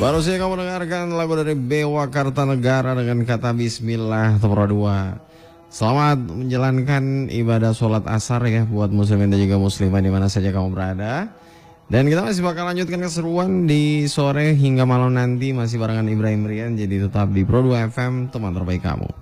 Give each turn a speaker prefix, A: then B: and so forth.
A: Baru saja kamu dengarkan lagu dari Bewa Kartanegara dengan kata Bismillah Topro 2. Selamat menjalankan ibadah sholat asar ya buat muslimin dan juga muslimah di mana saja kamu berada. Dan kita masih bakal lanjutkan keseruan di sore hingga malam nanti masih barengan Ibrahim Rian. Jadi tetap di Pro 2 FM, teman terbaik kamu.